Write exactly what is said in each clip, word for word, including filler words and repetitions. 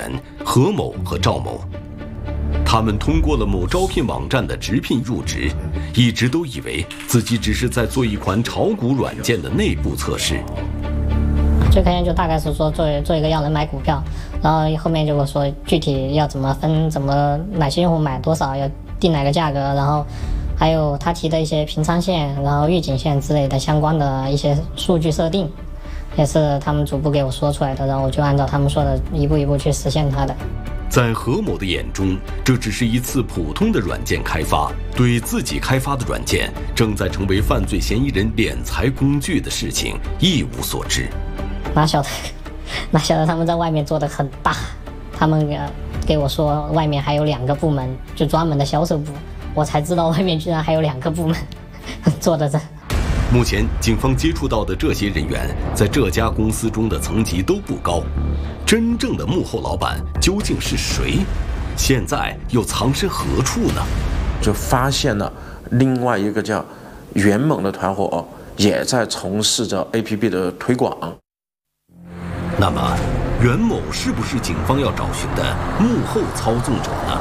员何某和赵某。他们通过了某招聘网站的直聘入职，一直都以为自己只是在做一款炒股软件的内部测试。 最开始就大概是说做做一个让人买股票，然后后面就我说具体要怎么分，怎么哪些用户买多少，要定哪个价格，然后还有他提的一些平仓线，然后预警线之类的相关的一些数据设定，也是他们逐步给我说出来的，然后我就按照他们说的一步一步去实现它的。 在何某的眼中，这只是一次普通的软件开发，对自己开发的软件正在成为犯罪嫌疑人敛财工具的事情一无所知。 哪晓得，哪晓得他们在外面做得很大，他们给给我说外面还有两个部门，就专门的销售部，我才知道外面居然还有两个部门做的这。 目前警方接触到的这些人员在这家公司中的层级都不高，真正的幕后老板究竟是谁？现在又藏身何处呢？ 就发现了另外一个叫袁某的团伙也在从事着 A P P 的推广。 那么袁某是不是警方要找寻的幕后操纵者呢？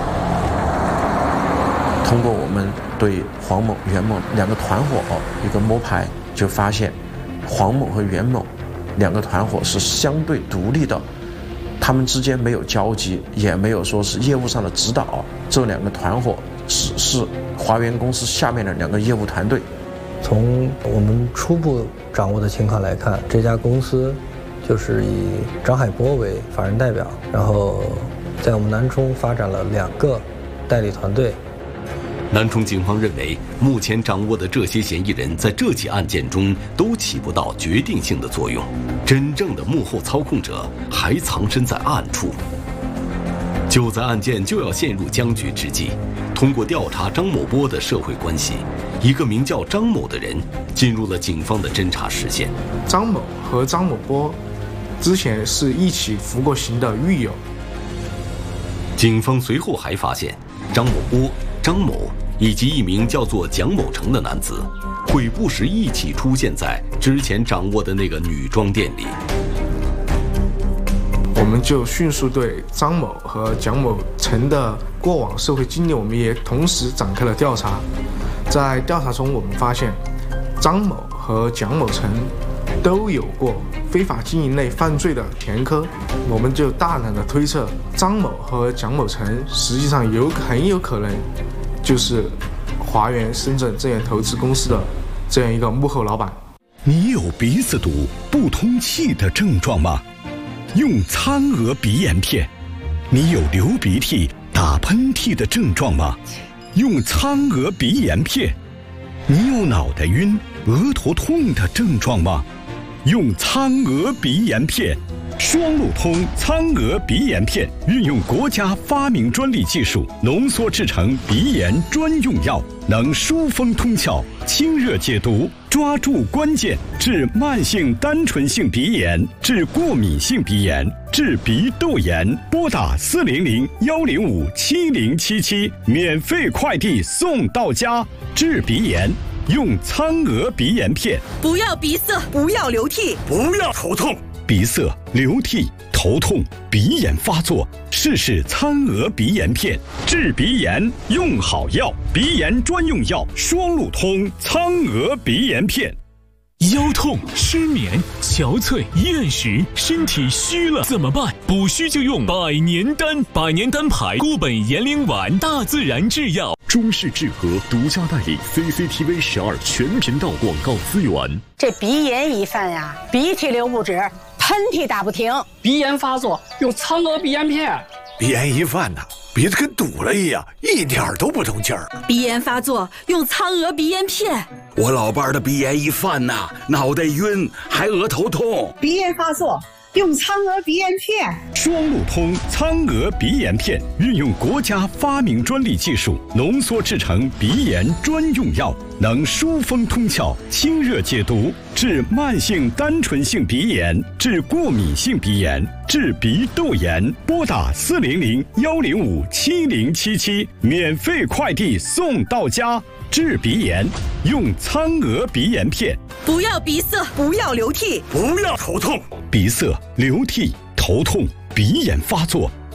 通过我们对黄某、袁某两个团伙一个摸排，就发现黄某和袁某两个团伙是相对独立的，他们之间没有交集，也没有说是业务上的指导。这两个团伙只是华源公司下面的两个业务团队。 从我们初步掌握的情况来看，这家公司就是以张海波为法人代表，然后在我们南充发展了两个代理团队。 南充警方认为，目前掌握的这些嫌疑人在这起案件中都起不到决定性的作用，真正的幕后操控者还藏身在暗处。就在案件就要陷入僵局之际，通过调查张某波的社会关系，一个名叫张某的人进入了警方的侦查视线。 张某和张某波之前是一起服过刑的狱友。 警方随后还发现，张某波、张某以及一名叫做蒋某成的男子，会不时一起出现在之前掌握的那个女装店里。 我们就迅速对张某和蒋某成的过往社会经历，我们也同时展开了调查。在调查中，我们发现张某和蒋某成都有过非法经营类犯罪的前科，我们就大胆的推测，张某和蒋某成实际上有很有可能就是华源深圳证券投资公司的这样一个幕后老板。 你有鼻子堵、不通气的症状吗？用苍娥鼻炎片。你有流鼻涕、打喷嚏的症状吗？用苍娥鼻炎片。你有脑袋晕、额头痛的症状吗？用苍娥鼻炎片。双路通苍娥鼻炎片运用国家发明专利技术浓缩制成鼻炎专用药，能疏风通窍、清热解毒，抓住关键，治慢性单纯性鼻炎，治过敏性鼻炎，治鼻窦炎。拨打四零零幺零五七零七七，免费快递送到家。治鼻炎用苍娥鼻炎片。 不要鼻塞，不要流涕， 不要头痛。鼻塞、流涕、头痛、鼻炎发作，试试苍娥鼻炎片，治鼻炎用好药，鼻炎专用药双路通苍娥鼻炎片。 腰痛、失眠、憔悴、厌食，身体虚了怎么办？补虚就用百年丹，百年丹牌固本延龄丸，大自然制药。 中式治和独家代理 C C T V 十二全频道广告资源。 这鼻炎一犯呀，鼻涕流不止，喷嚏打不停， 鼻炎发作用苍娥鼻炎片。 鼻炎一犯呐，鼻子跟堵了一样，一点都不通气儿。 鼻炎发作用苍娥鼻炎片。 我老伴儿的鼻炎一犯呐，脑袋晕，还额头痛。 鼻炎发作用苍娥鼻炎片。 双路通苍娥鼻炎片运用国家发明专利技术浓缩制成鼻炎专用药，能疏风通窍、清热解毒，治慢性单纯性鼻炎，治过敏性鼻炎，治鼻窦炎。拨打四零零幺零五七零七七，免费快递送到家。治鼻炎用苍娥鼻炎片。 不要鼻塞，不要流涕， 不要头痛。 鼻塞、流涕、头痛、鼻炎发作，